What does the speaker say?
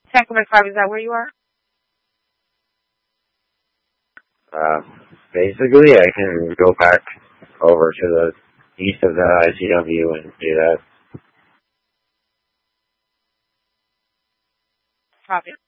Sacramento 5, is that where you are? Basically, I can go back over to the east of the ICW and do that. Copy.